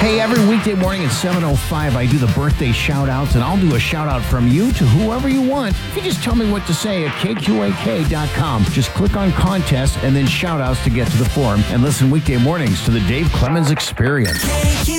Hey, every weekday morning at 7:05, I do the birthday shout-outs, and I'll do a shout-out from you to whoever you want. If you just tell me what to say at kqak.com. Just click on contest and then shout-outs to get to the forum, and listen weekday mornings to the Dave Clemens Experience.